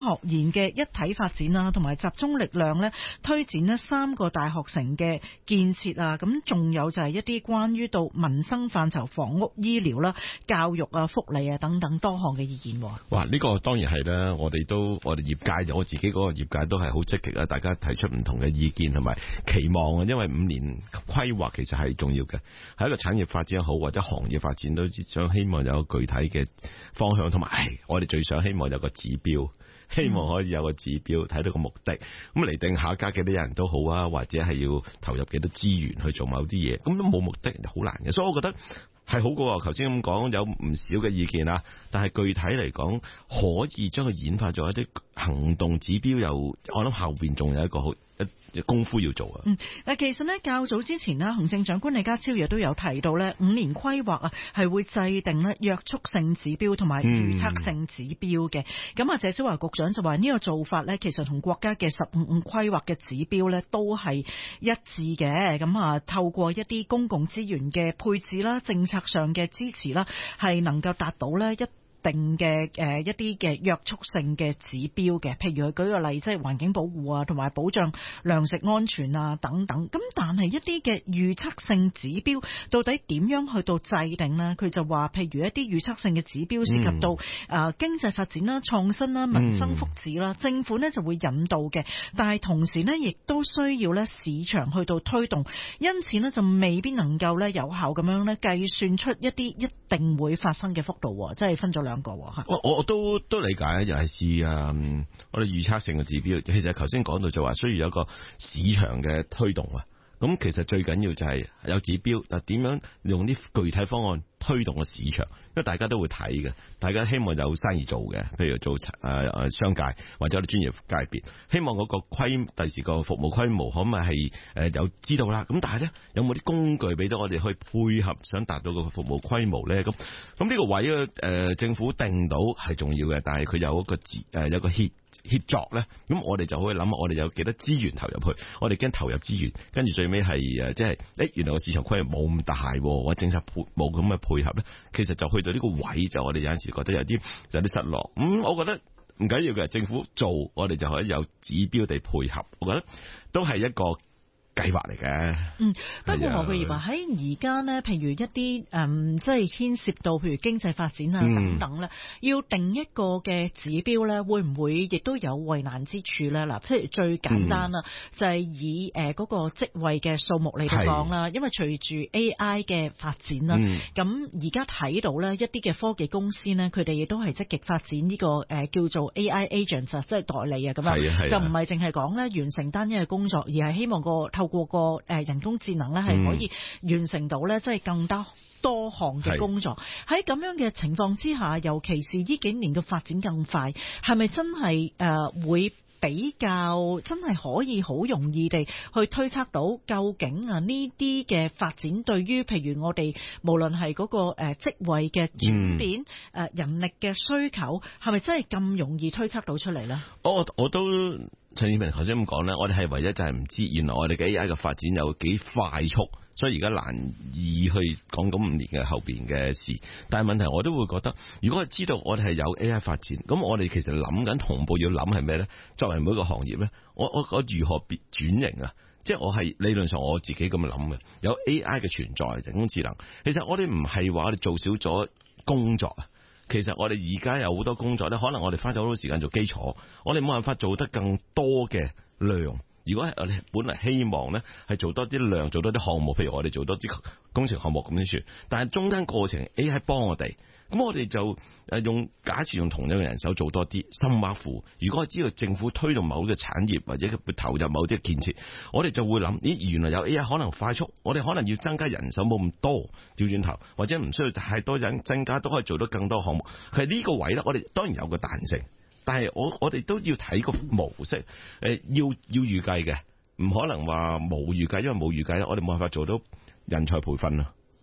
學研嘅一體發展啦，同埋集中力量咧推展呢3個大學城嘅建設啊，咁仲有就係一啲關於到民生範疇、房屋、醫療啦、教育啊、福利啊等等多項嘅意見。 哇！呢個當然係啦，我哋業界，我自己嗰個業界都係好積極啊！大家提出唔同嘅意見同埋期望啊，因為5年規劃其實係重要嘅，係一個產業發展好或者行業發展都想希望有具體嘅方向，同埋我哋最想希望有個指標。希望可以有個指標，睇到個目的，咁嚟定下加幾多人都好啊，或者係要投入幾多資源去做某啲嘢，咁都冇目的好難嘅，所以我覺得係好過頭先咁講，有唔少嘅意見啦，但係具體嚟講，可以將佢演化做一啲行動指標，我諗後邊仲有一個好功夫要做啊。 嗱，其實呢，較早之前呢，行政長官李家超亦都有提到呢5年規劃啊，係會制定呢約束性指標同埋預測性指標嘅。咁謝小華局長就話呢個做法呢，其實同國家嘅15規劃嘅指標呢都係一致嘅。咁透過一啲公共資源嘅配置啦、政策上嘅支持啦，係能夠達到呢一定嘅一啲嘅約束性嘅指標嘅，譬如佢舉個例，即係環境保護啊，同埋保障糧食安全啊等等。咁但係一啲嘅預測性指標到底點樣去到制定呢？佢就話，譬如一啲預測性嘅指標涉及到經濟發展啦、創新啦、民生福祉啦，政府呢就會引導嘅，但係同時呢亦都需要呢市場去到推動，因此呢就未必能夠呢有效咁樣呢計算出一啲一定會發生嘅幅度，即係分咗兩個吓。 我都理解，尤其是我哋預測性嘅指標，其實頭先講到就話需要有一個市場嘅推動啊。咁其實最緊要就係有指標，嗱點樣用啲具體方案推動個市場，因為大家都會睇嘅，大家希望有生意做嘅，譬如做商界或者我哋專業界別，希望嗰個第時個服務規模可唔可以係有知道啦。咁但係咧有冇啲工具俾到我哋去配合，想達到個服務規模咧？咁呢個位政府定到係重要嘅，但係佢有一個有個協作咧，咁我哋就可以諗下，我哋有幾多資源投入去，我哋驚投入資源，跟住最尾係即係原來個市場規模冇咁大，或者政策冇咁嘅配合咧，其實就去到呢個位，就我哋有陣時覺得有啲失落。我覺得唔緊要嘅，政府做，我哋就可以有指標地配合，我覺得都係一個計劃嚟嘅。 不過何佩儀話喺而家呢，譬如一啲即係牽涉到譬如經濟發展啊等等咧，要定一個嘅指標咧，會唔會亦都有為難之處咧？嗱，譬如最簡單啦，就係以嗰個職位嘅數目嚟講啦，因為隨住 AI 嘅發展啦，咁而家睇到咧一啲嘅科技公司呢，佢哋亦都係積極發展呢個叫做 AI agent 即係代理啊咁樣，就唔係淨係講咧完成單一嘅工作，而係希望透過個人工智能咧係可以完成到咧，即係更加多項嘅工作。喺咁樣嘅情況之下，尤其是呢幾年嘅發展更快，係咪真係會比較真係可以好容易地去推測到究竟呢啲嘅發展對於譬如我哋無論係嗰個職位嘅轉變人力嘅需求係咪真係咁容易推測到出嚟呢？ 我都陳健平頭先咁講咧，我哋係唯一就係唔知原來我哋嘅 AI 嘅發展有幾快速，所以而家難以去講咁5年嘅後邊嘅事。但係問題我都會覺得，如果係知道我哋係有 AI 發展，咁我哋其實諗緊同步要諗係咩咧？作為每一個行業咧，我如何轉型啊？即係我係理論上我自己咁樣諗嘅，有 AI 嘅存在，人工智能。其實我哋唔係話我哋做少咗工作啊。其實我哋而家有好多工作咧，可能我哋花咗好多時間做基礎，我哋冇辦法做得更多嘅量。如果係我哋本嚟希望咧，係做多啲量，做多啲項目，譬如我哋做多啲工程項目咁先算。但係中間過程 AI 幫我哋，咁我哋就假設用同樣嘅人手做多啲深挖苦。如果我知道政府推動某啲產業或者佢投入某啲建設，我哋就會諗，咦，原來有 AI 可能快速，我哋可能要增加人手冇咁多，調轉頭或者唔需要太多人增加，都可以做到更多項目。其實呢個位咧，我哋當然有個彈性。但係我哋都要睇個模式，要預計嘅，唔可能話冇預計，因為冇預計咧，我哋冇辦法做到人才培訓啊。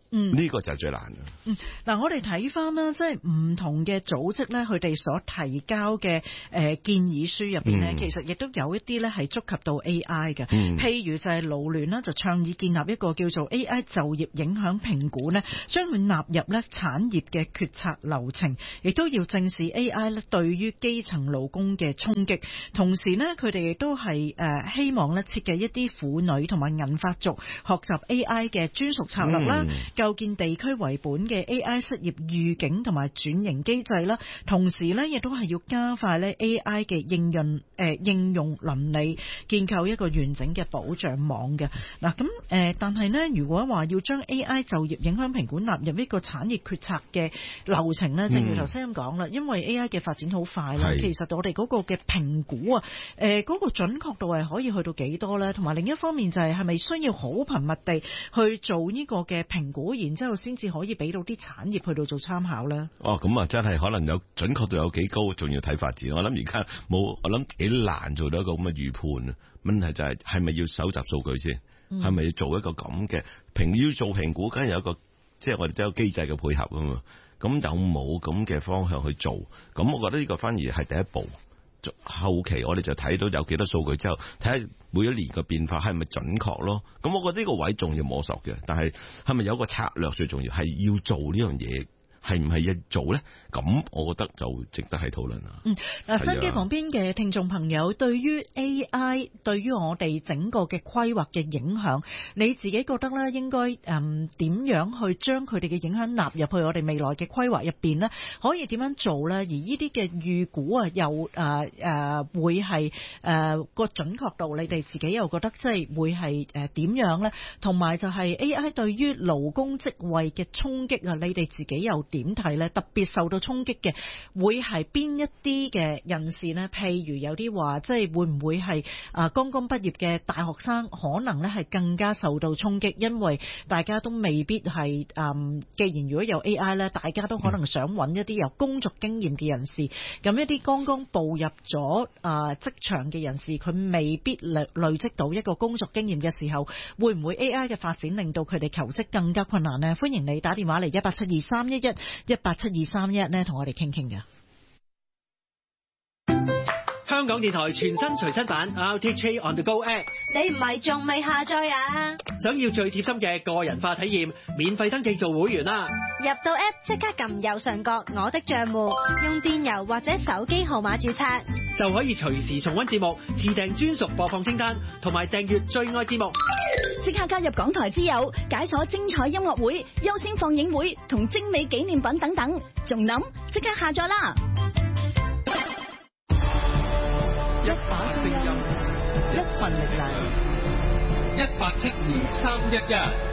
呢個就係最難嘅。 嗱，我哋睇翻啦，即係唔同嘅組織咧，佢哋所提交嘅建議書入邊咧，其實亦都有一啲咧係觸及到 AI 嘅。譬如就係勞聯啦，就倡議建立一個叫做 AI 就業影響評估咧，將佢納入咧產業嘅決策流程，亦都要正視 AI 咧對於基層勞工嘅衝擊。同時咧，佢哋亦都係希望咧設計一啲婦女同埋銀髮族學習 AI 嘅專屬策略啦。構建地區為本嘅 AI 失業預警同埋轉型機制啦，同時咧亦都係要加快咧 AI 嘅應用倫理，建構一個完整嘅保障網嘅。嗱咁但係咧，如果話要將 AI 就業影響評估納入一個產業決策嘅流程咧，正如頭先咁講啦，因為 AI 嘅發展好快啦，其實我哋嗰個嘅評估啊，嗰個準確度係可以去到幾多咧？同埋另一方面就係咪需要好頻密地去做呢個嘅評估？然之後先至可以俾到啲產業去到做參考啦。 咁啊，真係可能有準確度有幾高，仲要睇發展。我諗而家冇，我諗幾難做到一個咁嘅預判啊。問題就係咪要搜集數據先？係咪要做一個咁嘅要做評估？梗係有一個即係我哋都有機制嘅配合啊嘛。咁有冇咁嘅方向去做？咁我覺得呢個反而係第一步。後期我哋就睇到有幾多數據之後，睇下每一年嘅變化係咪準確咯。咁我覺得呢個位仲要摸索嘅，但係係咪有個策略最重要，係要做呢樣嘢，係唔係要做咧？咁我覺得就值得係討論啦。 嗱，收音機旁邊嘅聽眾朋友，對於 AI 對於我哋整個嘅規劃嘅影響，你自己覺得咧應該點樣去將佢哋嘅影響納入去我哋未來嘅規劃入邊呢？可以點樣做咧？而呢啲嘅預估啊，又會係個準確度，你哋自己又覺得即係會係點樣咧？同埋就係 AI 對於勞工職位嘅衝擊啊，你哋自己又點睇咧？特別受到衝擊嘅會係邊一啲嘅人士呢？譬如有啲話，即係會唔會係剛剛畢業嘅大學生，可能咧係更加受到衝擊，因為大家都未必係既然如果有 AI 咧，大家都可能想揾一啲有工作經驗嘅人士。咁一啲剛剛步入咗職場嘅人士，佢未必累積到一個工作經驗嘅時候，會唔會 AI 嘅發展令到佢哋求職更加困難呢？歡迎你打電話嚟1872311，1872311呢，同我哋傾傾㗎。 香港電台全新隨身版 RTHK On The Go App， 你唔係仲未下載啊？ 想要最貼心嘅個人化體驗，免費登記做會員啦！ 入到 App 即刻撳右上角我的帳戶，用電郵或者手機號碼註冊， 就可以隨時重溫節目、自訂專屬播放清單，同埋訂閱最愛節目。 即刻加入港台之友，解鎖精彩音樂會、優先放映會同精美紀念品等等，仲諗即刻下載啦！ 一把聲音， 一份力量， 1872311。